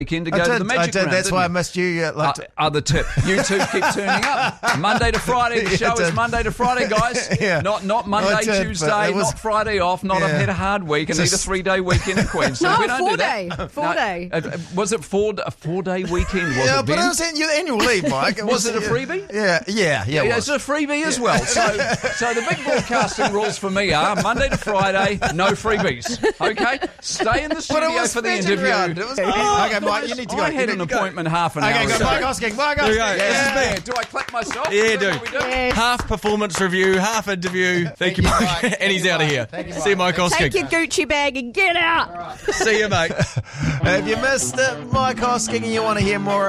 weekend to go to the Magic Round. That's why I missed you. Other tip. You two keep turning up. Monday to Friday. The show is Monday to Friday, guys. Yeah. Not Monday, Tuesday, not Friday off, not I've had a hard week and need a 3-day weekend in Queensland. No, we don't 4 do day. that. 4 day. Was it a 4-day weekend? Was Yeah, it, but Ben? I was in your annual leave, Mike. Was it a freebie? Yeah. It's a freebie as well. So the big broadcasting rules for me are Monday to Friday, no freebies. Okay? Stay in the studio for the interview. Okay, Mike, you need to go. I had an appointment half an hour Okay, ago. go. Mike Hosking. There we go. Yeah. Do I clap myself? Yeah, Is that do. what we do? Yes. Half performance review, half interview. Thank you, Mike. Mike. And he's out of here. Thank you, See you, Mike Take Hosking. your Gucci bag and get out. See you, mate. Have you missed it, Mike Hosking, and you want to hear more